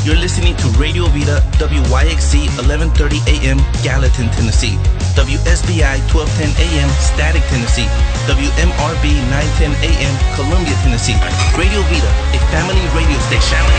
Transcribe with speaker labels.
Speaker 1: You're listening to Radio Vida, WYXC 1130 AM, Gallatin, Tennessee. WSBI 1210 AM, Static, Tennessee. WMRB 910 AM, Columbia, Tennessee. Radio Vida, a family radio station.